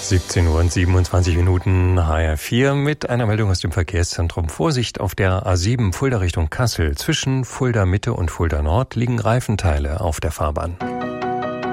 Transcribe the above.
17 Uhr und 27 Minuten HR4 mit einer Meldung aus dem Verkehrszentrum. Vorsicht auf der A7 Fulda Richtung Kassel. Zwischen Fulda Mitte und Fulda Nord liegen Reifenteile auf der Fahrbahn.